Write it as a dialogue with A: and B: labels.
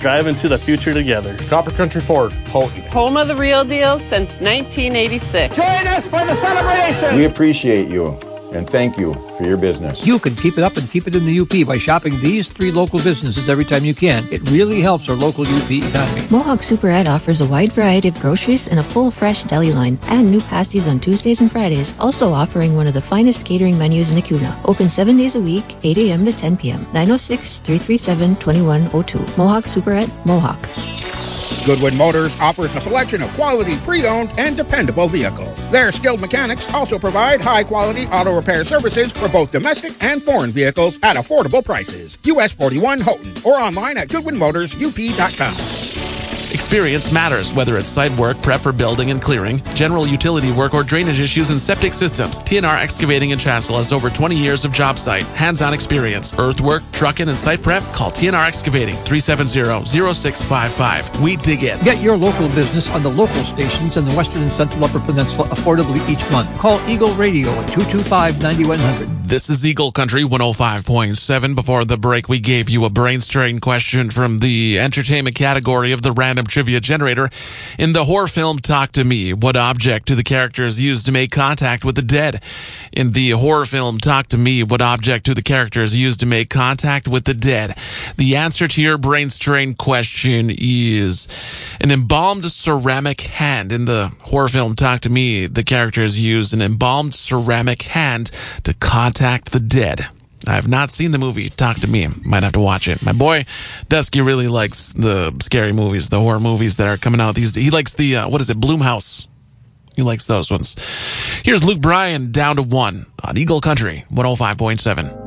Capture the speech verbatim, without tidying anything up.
A: drive into the future together.
B: Copper Country Ford, Houghton.
C: Home of the real deal since nineteen eighty-six.
D: Join us for the celebration.
E: We appreciate you and thank you for your business.
F: You can keep it up and keep it in the U P by shopping these three local businesses every time you can. It really helps our local U P economy.
G: Mohawk Superette offers a wide variety of groceries and a full fresh deli line, and new pasties on Tuesdays and Fridays, also offering one of the finest catering menus in the Kuna. Open seven days a week, eight a.m. to ten p.m. nine oh six, three three seven, two one oh two. Mohawk Superette, Mohawk.
H: Goodwin Motors offers a selection of quality, pre-owned, and dependable vehicles. Their skilled mechanics also provide high-quality auto repair services for both domestic and foreign vehicles at affordable prices. U S forty-one Houghton or online at goodwin motors u p dot com.
I: Experience matters, whether it's site work, prep for building and clearing, general utility work, or drainage issues and septic systems. T N R Excavating in Chancellor has over twenty years of job site, hands-on experience. Earthwork, trucking, and site prep? Call T N R Excavating, three seven zero, zero six five five. We dig in.
F: Get your local business on the local stations in the Western and Central Upper Peninsula affordably each month. Call Eagle Radio at two two five, nine one zero zero.
I: This is Eagle Country one oh five point seven. Before the break, we gave you a brain-stirring question from the entertainment category of the random trivia generator. In the horror film Talk to Me, what object do the characters use to make contact with the dead? In the horror film Talk to Me, what object do the characters use to make contact with the dead? The answer to your brain-stirring question is an embalmed ceramic hand. In the horror film Talk to Me, the characters use an embalmed ceramic hand to contact the dead. I have not seen the movie Talk to Me. Might have to watch it. My boy Dusky really likes the scary movies, the horror movies that are coming out these days. He likes the, uh, what is it, Blumhouse. He likes those ones. Here's Luke Bryan, Down to One on Eagle Country one oh five point seven.